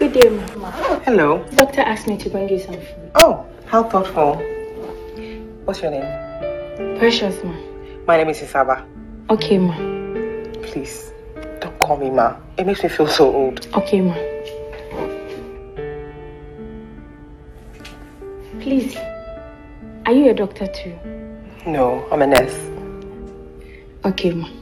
Good day, Mama. Hello. Doctor asked me to bring you some food. Oh, how thoughtful. What's your name? Precious, Ma. My name is Isaba. Okay, Ma. Please, don't call me Ma. It makes me feel so old. Okay, Ma. Please, are you a doctor too? No, I'm a nurse. Okay, Ma.